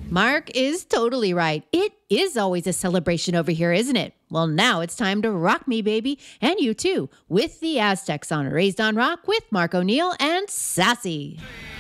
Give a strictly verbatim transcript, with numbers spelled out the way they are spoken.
Mark is totally right. It is always a celebration over here, isn't it? Well, now it's time to rock me, baby, and you too, with the Aztecs on Raised on Rock with Mark O'Neill and Sassy.